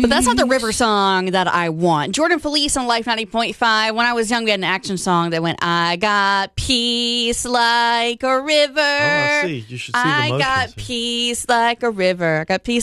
But that's not the river song that I want. Jordan Felice on Life 90.5. When I was young, we had an action song that went, I got peace like a river. Oh, I see. You should see the I motions. got peace like a river. I got peace